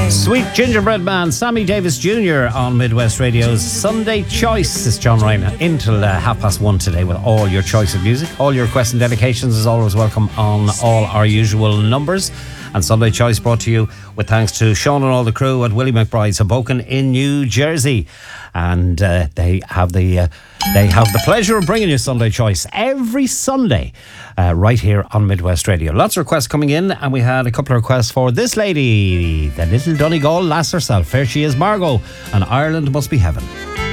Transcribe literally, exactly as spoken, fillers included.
Sweet Gingerbread Man, Sammy Davis Junior on Midwest Radio's Sunday Choice. It's John Ryan until uh, half past one today with all your choice of music. All your requests and dedications is always welcome on all our usual numbers. And Sunday Choice brought to you with thanks to Sean and all the crew at Willie McBride's Hoboken in New Jersey. And uh, they have the uh, they have the pleasure of bringing you Sunday Choice every Sunday uh, right here on Midwest Radio. Lots of requests coming in, and we had a couple of requests for this lady, the little Donegal lass herself. Here she is, Margot, and Ireland Must Be Heaven.